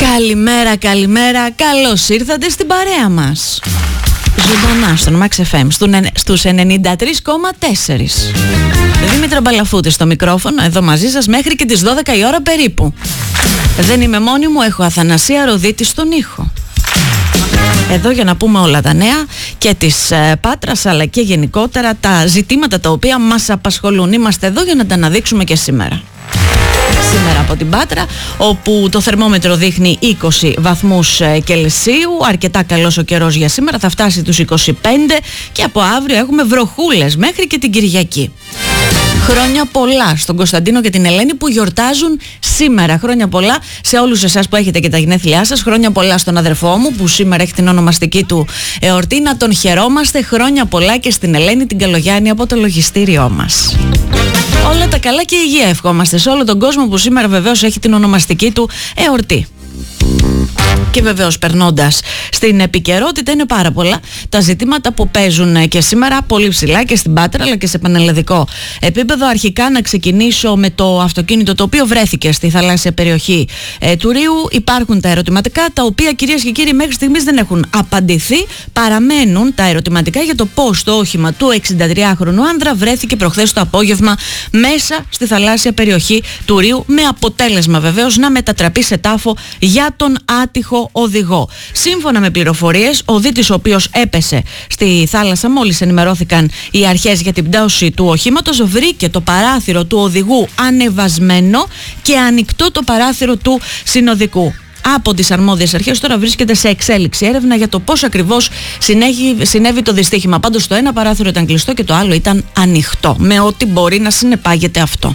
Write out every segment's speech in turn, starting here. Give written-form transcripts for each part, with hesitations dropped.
Καλημέρα, καλημέρα. Καλώς ήρθατε στην παρέα μας. Ζωντανά στον Max FM στους 93,4. Δήμητρα Μπαλαφούτη στο μικρόφωνο, εδώ μαζί σας μέχρι και τις 12 η ώρα περίπου. Δεν είμαι μόνη μου, έχω Αθανασία Ροδίτη στον ήχο. Εδώ για να πούμε όλα τα νέα και της Πάτρας, αλλά και γενικότερα τα ζητήματα τα οποία μας απασχολούν. Είμαστε εδώ για να τα αναδείξουμε και σήμερα. Σήμερα από την Πάτρα, όπου το θερμόμετρο δείχνει 20 βαθμούς Κελσίου, αρκετά καλός ο καιρός για σήμερα, θα φτάσει τους 25 και από αύριο έχουμε βροχούλες μέχρι και την Κυριακή. Χρόνια πολλά στον Κωνσταντίνο και την Ελένη που γιορτάζουν σήμερα. Χρόνια πολλά σε όλους εσάς που έχετε και τα γενέθλιά σας. Χρόνια πολλά στον αδερφό μου που σήμερα έχει την ονομαστική του εορτή. Να τον χαιρόμαστε. Χρόνια πολλά και στην Ελένη την Καλογιάννη από το λογιστήριό μας. Όλα τα καλά και υγεία ευχόμαστε σε όλο τον κόσμο που σήμερα βεβαίως έχει την ονομαστική του εορτή. Και βεβαίως περνώντας στην επικαιρότητα, είναι πάρα πολλά τα ζητήματα που παίζουν και σήμερα πολύ ψηλά και στην Πάτρα αλλά και σε πανελλαδικό επίπεδο. Αρχικά να ξεκινήσω με το αυτοκίνητο το οποίο βρέθηκε στη θαλάσσια περιοχή του Ρείου. Υπάρχουν τα ερωτηματικά τα οποία, κυρίες και κύριοι, μέχρι στιγμής δεν έχουν απαντηθεί. Παραμένουν τα ερωτηματικά για το πώς το όχημα του 63χρονου άνδρα βρέθηκε προχθές το απόγευμα μέσα στη θαλάσσια περιοχή του Ρείου, με αποτέλεσμα βεβαίως να μετατραπεί σε τάφο για τον άτυχο οδηγό. Σύμφωνα με πληροφορίες, ο δίτης ο οποίος έπεσε στη θάλασσα, μόλις ενημερώθηκαν οι αρχές για την πτώση του οχήματος, βρήκε το παράθυρο του οδηγού ανεβασμένο και ανοιχτό το παράθυρο του συνοδικού. Από τις αρμόδιες αρχές τώρα βρίσκεται σε εξέλιξη έρευνα για το πώς ακριβώς συνέβη το δυστύχημα. Πάντως το ένα παράθυρο ήταν κλειστό και το άλλο ήταν ανοιχτό, με ό,τι μπορεί να συνεπάγεται αυτό.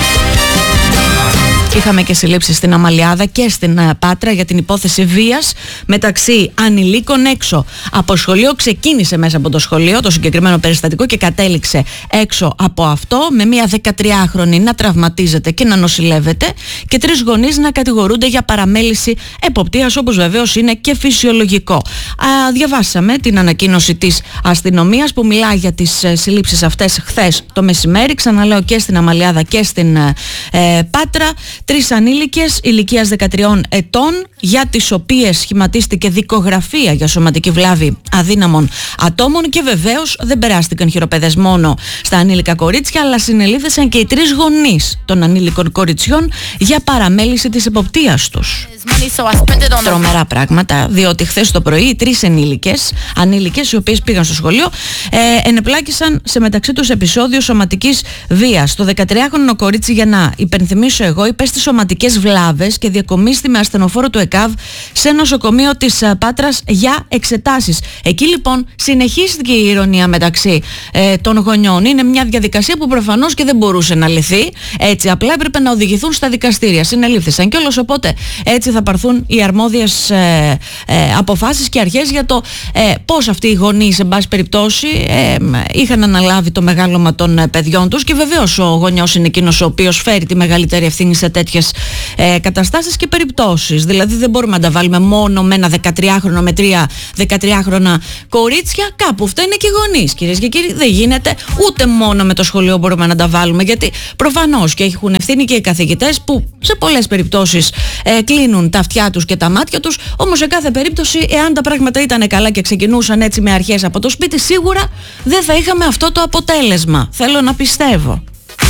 Είχαμε και συλλήψεις στην Αμαλιάδα και στην Πάτρα για την υπόθεση βίας μεταξύ ανηλίκων έξω από σχολείο. Ξεκίνησε μέσα από το σχολείο το συγκεκριμένο περιστατικό και κατέληξε έξω από αυτό, με μια 13χρονη να τραυματίζεται και να νοσηλεύεται και 3 γονείς να κατηγορούνται για παραμέληση εποπτείας, όπως βεβαίως είναι και φυσιολογικό. Διαβάσαμε την ανακοίνωση της αστυνομίας που μιλάει για τις συλλήψεις αυτές χθες το μεσημέρι, ξαναλέω, και στην Αμαλιάδα και στην Πάτρα. 3 ανήλικες ηλικίας 13 ετών, για τις οποίες σχηματίστηκε δικογραφία για σωματική βλάβη αδύναμων ατόμων, και βεβαίως δεν περάστηκαν χειροπέδες μόνο στα ανήλικα κορίτσια, αλλά συνελήφθησαν και οι 3 γονείς των ανήλικων κοριτσιών για παραμέληση της εποπτείας τους. Τρομερά πράγματα, διότι χθες το πρωί οι 3 ανήλικες οι οποίες πήγαν στο σχολείο ενεπλάκησαν σε μεταξύ τους επεισόδιο σωματικής βίας. Το 13χρονο κορίτσι, για να υπενθυμίσω εγώ, υπέστη σωματικές βλάβες και διακομίστη με ασθενοφόρο του ΕΚΑΒ σε νοσοκομείο της Πάτρας για εξετάσεις. Εκεί λοιπόν συνεχίστηκε η ηρωνία μεταξύ των γονιών. Είναι μια διαδικασία που προφανώς και δεν μπορούσε να λυθεί έτσι απλά, έπρεπε να οδηγηθούν στα δικαστήρια. Συνελήφθησαν κιόλας, οπότε έτσι θα πάρθουν οι αρμόδιες αποφάσεις και αρχές για το πώς αυτοί οι γονείς, σε μπάση περιπτώσει, είχαν αναλάβει το μεγάλωμα των παιδιών τους, και βεβαίως ο γονιός είναι εκείνος ο οποίος φέρει τη μεγαλύτερη ευθύνη σε τέτοιες καταστάσεις και περιπτώσεις. Δηλαδή δεν μπορούμε να τα βάλουμε μόνο με ένα 13χρονο, με 3 13χρονα κορίτσια. Κάπου φταίνε και οι γονείς, κυρίες και κύριοι. Δεν γίνεται, ούτε μόνο με το σχολείο μπορούμε να τα βάλουμε, γιατί προφανώς και έχουν ευθύνη και οι καθηγητές που σε πολλές περιπτώσεις κλείνουν τα αυτιά τους και τα μάτια τους. Όμως σε κάθε περίπτωση, εάν τα πράγματα ήταν καλά και ξεκινούσαν έτσι με αρχές από το σπίτι, σίγουρα δεν θα είχαμε αυτό το αποτέλεσμα. Θέλω να πιστεύω.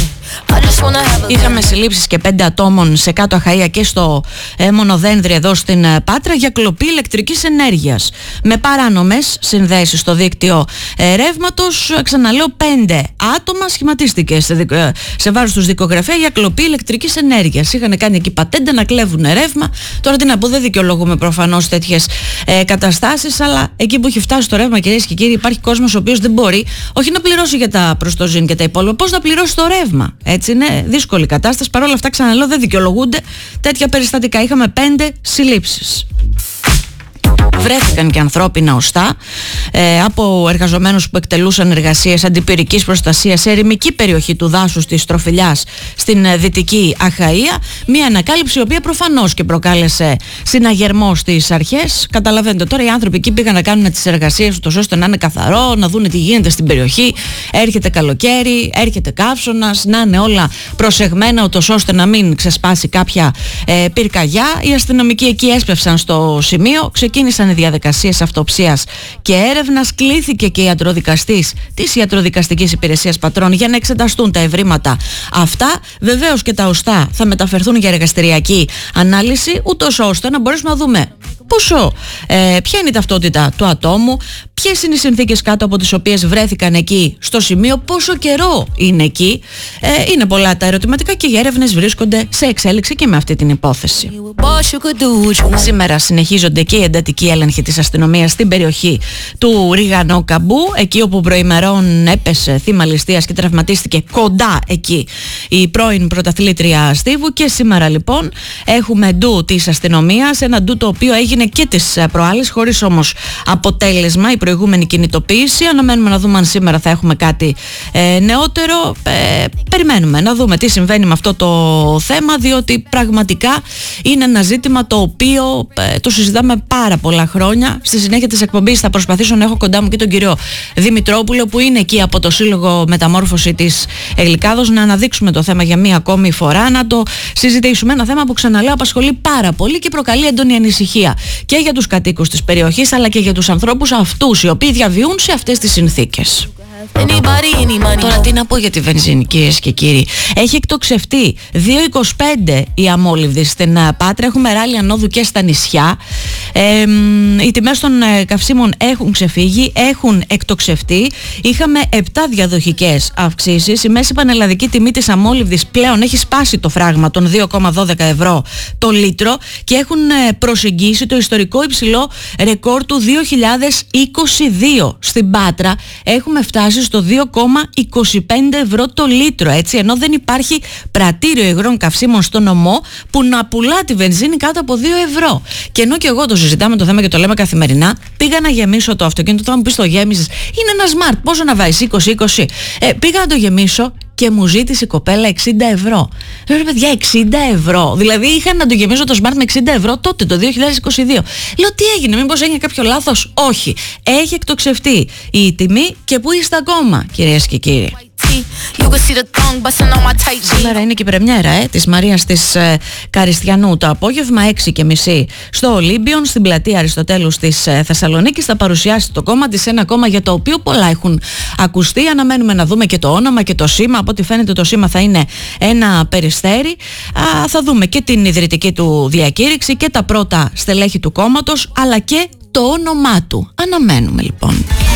Είχαμε συλλήψεις και 5 ατόμων σε Κάτω Αχαΐα και στο Μονοδένδρη εδώ στην Πάτρα για κλοπή ηλεκτρικής ενέργειας με παράνομες συνδέσεις στο δίκτυο ρεύματος. Ξαναλέω, 5 άτομα σχηματίστηκε σε βάρος τους δικογραφία για κλοπή ηλεκτρικής ενέργειας. Είχαν κάνει εκεί πατέντα να κλέβουν ρεύμα. Τώρα τι να πω, δεν δικαιολογούμε προφανώς τέτοιες καταστάσεις, αλλά εκεί που έχει φτάσει το ρεύμα, κυρίες και κύριοι, υπάρχει κόσμος ο οποίος δεν μπορεί όχι να πληρώσει για τα προστοζήν και τα υπόλοιπα, πώς να πληρώσει το ρεύμα. Έτσι είναι δύσκολη κατάσταση. Παρ' όλα αυτά, ξαναλέω, δεν δικαιολογούνται τέτοια περιστατικά. Είχαμε 5 συλλήψεις. Βρέθηκαν και ανθρώπινα οστά από εργαζομένους που εκτελούσαν εργασίες αντιπυρικής προστασίας σε ερημική περιοχή του δάσους της Τροφιλιάς στην Δυτική Αχαΐα. Μια ανακάλυψη η οποία προφανώς και προκάλεσε συναγερμό στις αρχές. Καταλαβαίνετε τώρα, οι άνθρωποι εκεί πήγαν να κάνουν τις εργασίες τους ώστε να είναι καθαρό, να δουν τι γίνεται στην περιοχή. Έρχεται καλοκαίρι, έρχεται καύσωνας, να είναι όλα προσεγμένα ούτως ώστε να μην ξεσπάσει κάποια πυρκαγιά. Οι αστυνομικοί εκεί έσπευσαν στο σημείο, ξεκίνησαν οι διαδικασίες αυτοψίας και έρευνας. Κλήθηκε και η ιατροδικαστής της Ιατροδικαστικής Υπηρεσίας Πατρών για να εξεταστούν τα ευρήματα αυτά. Βεβαίως και τα οστά θα μεταφερθούν για εργαστηριακή ανάλυση, ούτως ώστε να μπορέσουμε να δούμε ποια είναι η ταυτότητα του ατόμου, ποιες είναι οι συνθήκες κάτω από τις οποίες βρέθηκαν εκεί στο σημείο, πόσο καιρό είναι εκεί. Είναι πολλά τα ερωτηματικά και οι έρευνες βρίσκονται σε εξέλιξη και με αυτή την υπόθεση. Σήμερα συνεχίζονται και οι εντατικοί έλεγχοι της αστυνομίας στην περιοχή του Ριγανό Καμπού, εκεί όπου προημερών έπεσε θύμα ληστείας και τραυματίστηκε κοντά εκεί η πρώην πρωταθλήτρια Στίβου. Και σήμερα λοιπόν έχουμε ντου της αστυνομίας, ένα ντου το οποίο έγινε και τις προάλλες χωρίς όμως αποτέλεσμα η προηγούμενη κινητοποίηση. Αναμένουμε να δούμε αν σήμερα θα έχουμε κάτι νεότερο. Περιμένουμε να δούμε τι συμβαίνει με αυτό το θέμα, διότι πραγματικά είναι ένα ζήτημα το οποίο το συζητάμε πάρα πολλά χρόνια. Στη συνέχεια της εκπομπής θα προσπαθήσω να έχω κοντά μου και τον κύριο Δημητρόπουλο, που είναι εκεί από το Σύλλογο Μεταμόρφωση της Γλυκάδος, να αναδείξουμε το θέμα για μία ακόμη φορά, να το συζητήσουμε. Ένα θέμα που, ξαναλέω, απασχολεί πάρα πολύ και προκαλεί έντονη ανησυχία και για τους κατοίκους της περιοχής, αλλά και για τους ανθρώπους αυτούς οι οποίοι διαβιούν σε αυτές τις συνθήκες. Τώρα τι να πω για τη βενζίνη, κυρίες και κύριοι. Έχει εκτοξευτεί 2,25 η αμόλυβδη στην Πάτρα. Έχουμε ράλι ανόδου και στα νησιά. Οι τιμές των καυσίμων έχουν ξεφύγει, έχουν εκτοξευτεί. Είχαμε 7 διαδοχικές αυξήσεις. Η μέση πανελλαδική τιμή της αμόλυβδης πλέον έχει σπάσει το φράγμα των 2,12 ευρώ το λίτρο και έχουν προσεγγίσει το ιστορικό υψηλό ρεκόρ του 2022. Στην Πάτρα έχουμε φτάσει στο 2,25 ευρώ το λίτρο, έτσι, ενώ δεν υπάρχει πρατήριο υγρών καυσίμων στο νομό που να πουλά τη βενζίνη κάτω από 2 ευρώ. Και ενώ και εγώ το συζητάμε το θέμα και το λέμε καθημερινά, πήγα να γεμίσω το αυτοκίνητο. Θα μου πεις, το γέμισες? Είναι ένα smart, πόσο να βάζεις, 20-20? Πήγα να το γεμίσω και μου ζήτησε η κοπέλα 60 ευρώ. Λέω, παιδιά, 60 ευρώ. Δηλαδή είχα να το γεμίσω το smart με 60 ευρώ τότε, το 2022. Λέω, τι έγινε, μήπως έγινε κάποιο λάθος? Όχι. Έχει εκτοξευτεί η τιμή. Και πού είστε ακόμα, κυρίες και κύριοι? Σήμερα είναι και η πρεμιέρα της Μαρίας της Καριστιανού το απόγευμα 6:30 στο Ολύμπιον, στην πλατεία Αριστοτέλους της Θεσσαλονίκης. Θα παρουσιάσει το κόμμα της, ένα κόμμα για το οποίο πολλά έχουν ακουστεί. Αναμένουμε να δούμε και το όνομα και το σήμα. Από ό,τι φαίνεται το σήμα θα είναι ένα περιστέρι. Θα δούμε και την ιδρυτική του διακήρυξη και τα πρώτα στελέχη του κόμματος, αλλά και το όνομά του. Αναμένουμε λοιπόν.